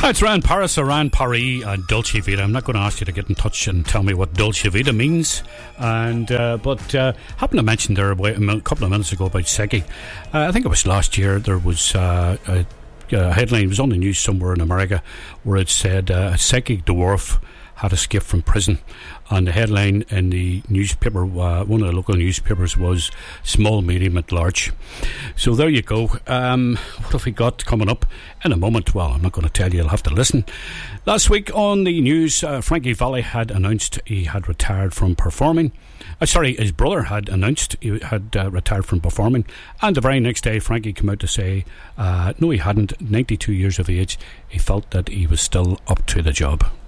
It's Rand Paris or Rand Paris and Dolce Vita. I'm not going to ask you to get in touch and tell me what Dolce Vita means. But happened to mention there a couple of minutes ago about Seki. I think it was last year. There was a headline. It was on the news somewhere in America where it said a psychic dwarf had escaped from prison, and the headline in the newspaper, one of the local newspapers, was small, medium at large. So there you go. What have we got coming up in a moment? Well, I'm not going to tell you, you'll have to listen. Last week on the news, Frankie Valli had announced he had retired from performing. His brother had announced he had retired from performing, and the very next day Frankie came out to say no, he hadn't. 92 years of age, he felt that he was still up to the job.